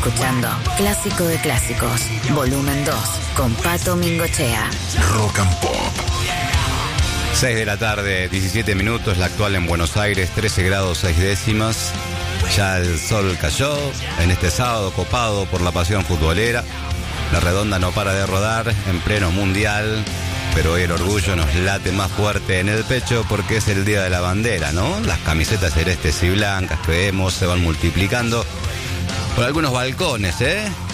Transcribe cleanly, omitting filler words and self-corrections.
escuchando Clásico de Clásicos, volumen 2, con Pato Mingochea. Rock and Pop. 6 de la tarde, 17 minutos, la actual en Buenos Aires, 13 grados 6 décimas. Ya el sol cayó en este sábado copado por la pasión futbolera. La redonda no para de rodar en pleno mundial, pero hoy el orgullo nos late más fuerte en el pecho porque es el día de la bandera, ¿no? Las camisetas celestes y blancas que vemos se van multiplicando por algunos balcones,